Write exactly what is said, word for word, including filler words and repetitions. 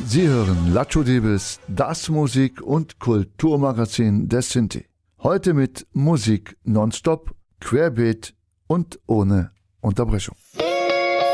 Sie hören Lattjo Debes, das Musik- und Kulturmagazin des Sinti. Heute mit Musik nonstop, querbeet und ohne Unterbrechung.